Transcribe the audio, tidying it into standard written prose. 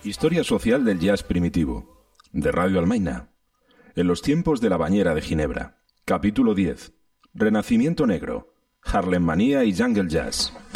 Historia social del jazz primitivo, de Radio Almaina. En los tiempos de la bañera de Ginebra. Capítulo 10. Renacimiento negro, Harlem Manía y Jungle Jazz.